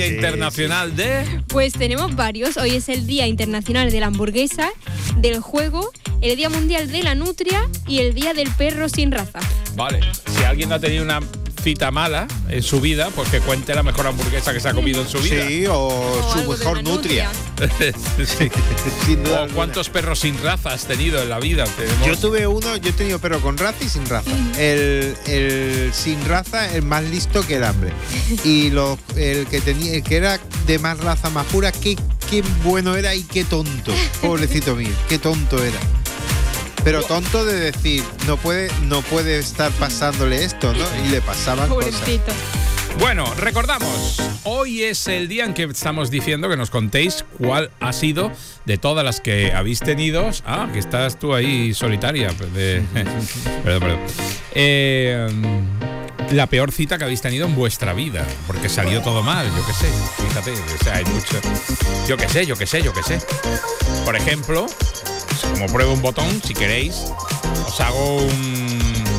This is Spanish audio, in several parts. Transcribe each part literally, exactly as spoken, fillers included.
Internacional de... Pues tenemos varios. Hoy es el Día Internacional de la Hamburguesa, del Juego, el Día Mundial de la Nutria y el Día del Perro sin Raza. Vale, si alguien no ha tenido una cita mala en su vida, pues que cuente la mejor hamburguesa que se ha comido en su vida. Sí, o, o su mejor nutria. Sí. Sin duda. O cuántos perros sin raza has tenido en la vida. Tenemos... Yo tuve uno, yo he tenido perro con raza y sin raza. Mm. El, el sin raza, el más listo que el hambre. Y lo, el que tenía, el que era de más raza más pura, qué, qué bueno era y qué tonto. Pobrecito mío, qué tonto era. Pero tonto de decir, no puede, no puede estar pasándole esto, ¿no? Y le pasaban Pobrecito. cosas. Bueno, recordamos, hoy es el día en que estamos diciendo que nos contéis cuál ha sido de todas las que habéis tenido. Ah, que estás tú ahí solitaria. De, perdón, perdón. Eh, la peor cita que habéis tenido en vuestra vida, porque salió todo mal, yo qué sé. Fíjate, o sea, hay mucho. Yo qué sé, yo qué sé, yo qué sé. Por ejemplo, como pruebo un botón, si queréis, os hago un...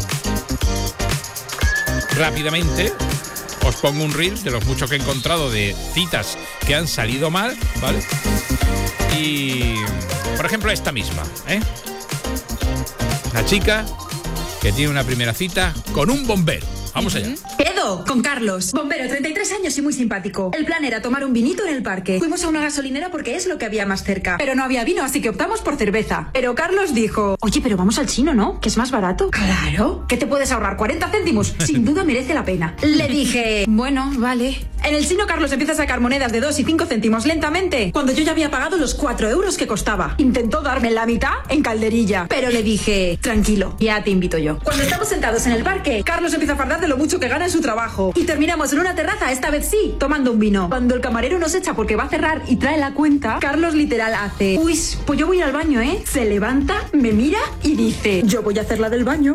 Rápidamente, os pongo un reel de los muchos que he encontrado de citas que han salido mal, ¿vale? Y, por ejemplo, esta misma, ¿eh? La chica que tiene una primera cita con un bombero. Vamos allá. Edo, con Carlos. Bombero, treinta y tres años y muy simpático. El plan era tomar un vinito en el parque. Fuimos a una gasolinera porque es lo que había más cerca. Pero no había vino, así que optamos por cerveza. Pero Carlos dijo: oye, pero vamos al chino, ¿no? Que es más barato. Claro. ¿Qué te puedes ahorrar? ¿cuarenta céntimos? Sin duda merece la pena. Le dije: bueno, vale. En el chino Carlos empieza a sacar monedas de dos y cinco céntimos lentamente, cuando yo ya había pagado los cuatro euros que costaba. Intentó darme la mitad en calderilla, pero le dije: tranquilo, ya te invito yo. Cuando estamos sentados en el parque, Carlos empieza a fardar de lo mucho que gana en su trabajo. Y terminamos en una terraza, esta vez sí, tomando un vino. Cuando el camarero nos echa porque va a cerrar y trae la cuenta, Carlos literal hace: uy, pues yo voy al baño, ¿eh? Se levanta, me mira y dice: yo voy a hacer la del baño.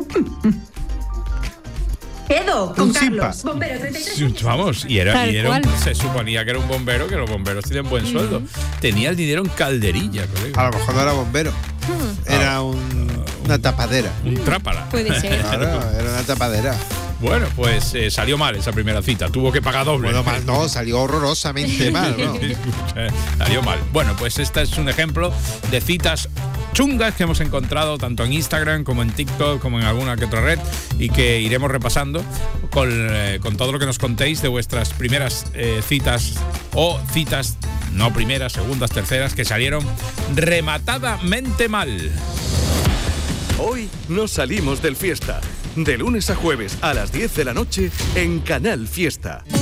Edo, con un Carlos, simpa. bombero, treinta y tres. Vamos, y era, Tal y era un, cual. se suponía que era un bombero, que los bomberos tienen buen sueldo. Tenía el dinero en calderilla, colega. A lo mejor no era bombero. Era un, una tapadera. Un trápala. Puede ser. Claro, era una tapadera. Bueno, pues eh, salió mal esa primera cita. Tuvo que pagar doble. Bueno, mal no, salió horrorosamente mal, ¿no? Salió mal. Bueno, pues este es un ejemplo de citas chungas que hemos encontrado tanto en Instagram como en TikTok como en alguna que otra red y que iremos repasando con, eh, con todo lo que nos contéis de vuestras primeras eh, citas o citas no primeras, segundas, terceras que salieron rematadamente mal. Hoy nos salimos del Fiesta. De lunes a jueves a las diez de la noche en Canal Fiesta.